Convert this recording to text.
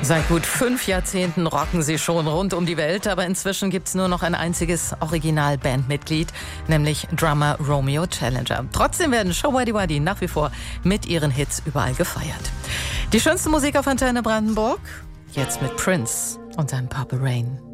Seit gut 5 Jahrzehnten rocken sie schon rund um die Welt, aber inzwischen gibt's nur noch ein einziges Original-Bandmitglied, nämlich Drummer Romeo Challenger. Trotzdem werden Showaddy Waddy nach wie vor mit ihren Hits überall gefeiert. Die schönste Musik auf Antenne Brandenburg, jetzt mit Prince und seinem Purple Rain.